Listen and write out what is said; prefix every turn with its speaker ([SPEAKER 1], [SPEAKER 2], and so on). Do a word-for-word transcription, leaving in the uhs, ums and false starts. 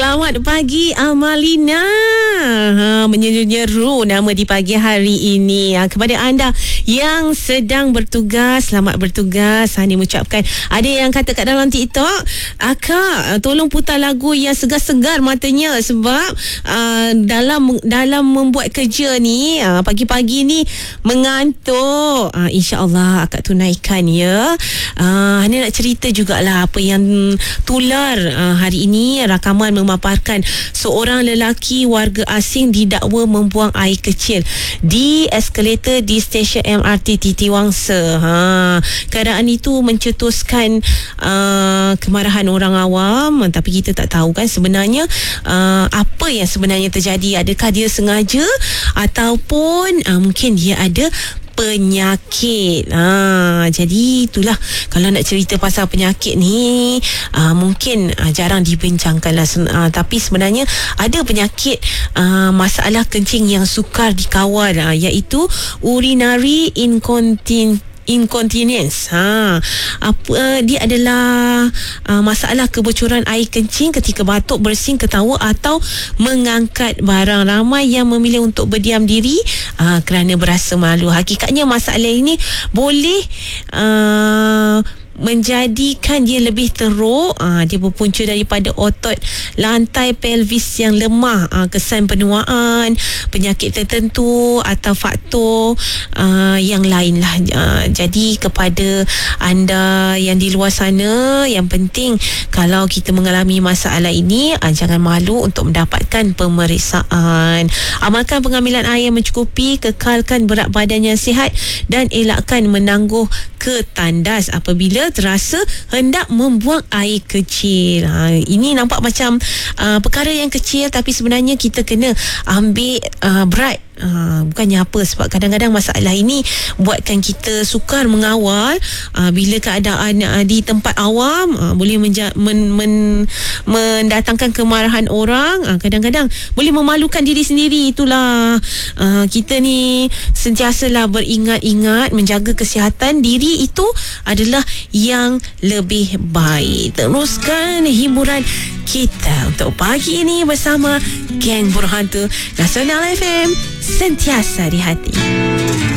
[SPEAKER 1] Selamat pagi Amalina. Ha, menyeru-nyeru nama di pagi hari ini. Ha, kepada anda yang sedang bertugas, selamat bertugas. Hani mengucapkan, ada yang kata kat dalam TikTok, Akak tolong putar lagu yang segar-segar matanya sebab uh, dalam dalam membuat kerja ni, uh, pagi-pagi ni mengantuk. Uh, InsyaAllah akak tunaikan ya. Uh, Hani nak cerita jugalah apa yang tular uh, hari ini. Rakaman memaparkan seorang lelaki warga asing didakwa membuang air kecil di eskalator di stesen M R T T T Wangsa. Ha, keadaan itu mencetuskan uh, kemarahan orang awam, tapi kita tak tahu kan sebenarnya uh, apa yang sebenarnya terjadi. Adakah dia sengaja ataupun uh, mungkin dia ada penyakit. Ha, jadi itulah, kalau nak cerita pasal penyakit ni uh, mungkin uh, jarang dibincangkan lah, uh, tapi sebenarnya ada penyakit uh, masalah kencing yang sukar dikawal, uh, iaitu urinary incontinence incontinence. Ha, apa uh, dia adalah uh, masalah kebocoran air kencing ketika batuk, bersin, ketawa atau mengangkat barang. Ramai yang memilih untuk berdiam diri uh, kerana berasa malu. Hakikatnya masalah ini boleh uh, menjadikan dia lebih teruk. Aa, dia berpunca daripada otot lantai pelvis yang lemah, aa, kesan penuaan, penyakit tertentu atau faktor aa, yang lain lah. Aa, jadi kepada anda yang di luar sana, yang penting kalau kita mengalami masalah ini, aa, jangan malu untuk mendapatkan pemeriksaan. Amalkan pengambilan air yang mencukupi, kekalkan berat badan yang sihat dan elakkan menangguh ke tandas apabila terasa hendak membuang air kecil. Ha, ini nampak macam uh, perkara yang kecil, tapi sebenarnya kita kena ambil uh, berat. Uh, bukannya apa, sebab kadang-kadang masalah ini buatkan kita sukar mengawal. uh, bila keadaan uh, di tempat awam uh, boleh menja- men- men- mendatangkan kemarahan orang, uh, kadang-kadang boleh memalukan diri sendiri. Itulah uh, kita ni sentiasalah beringat-ingat menjaga kesihatan diri, itu adalah yang lebih baik. Teruskan hiburan kita untuk pagi ini bersama Geng Berhantu Nasional F M, sentiasa di hati.